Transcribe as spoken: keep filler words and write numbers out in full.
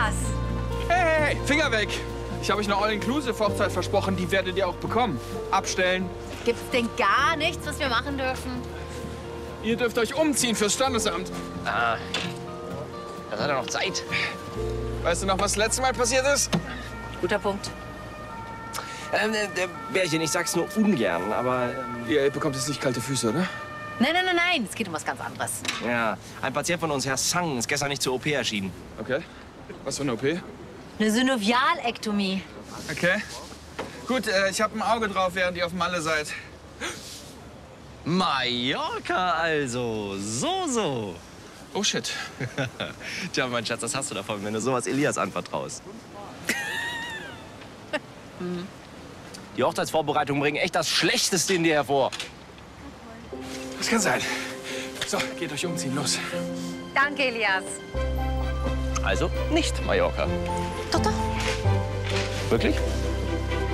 Elias! Hey, hey, hey, Finger weg! Ich habe euch eine All-Inclusive-Hochzeit versprochen, die werdet ihr auch bekommen. Abstellen. Gibt's denn gar nichts, was wir machen dürfen? Ihr dürft euch umziehen fürs Standesamt. Ah, da hat er noch Zeit. Weißt du noch, was das letzte Mal passiert ist? Guter Punkt. Ähm, äh, Bärchen, ich sag's nur ungern, aber... Ähm, Ihr bekommt jetzt nicht kalte Füße, oder? Nein, nein, nein, nein. Es geht um was ganz anderes. ja, ein Patient von uns, Herr Sang, ist gestern nicht zur O P erschienen. Okay. Was für eine O P? Eine Synovialektomie. Okay. Gut, äh, ich habe ein Auge drauf, während ihr auf Malle seid. Mallorca also, so, so. Oh, shit. Tja, mein Schatz, das hast du davon, wenn du sowas Elias anvertraust. Die Hochzeitsvorbereitungen bringen echt das Schlechteste in dir hervor. Das kann sein. So, geht euch umziehen, los. Danke, Elias. Also nicht Mallorca. Doch, doch. Wirklich?